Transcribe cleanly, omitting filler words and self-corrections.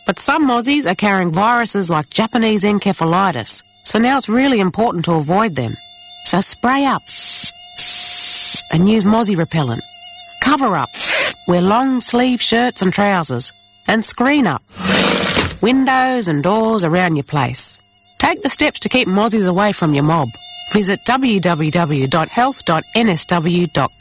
But some mozzies are carrying viruses like Japanese encephalitis, so now it's really important to avoid them. So spray up and use mozzie repellent. Cover up. Wear long sleeve shirts and trousers. And screen up. Windows and doors around your place. Take the steps to keep mozzies away from your mob. Visit www.health.nsw.gov.au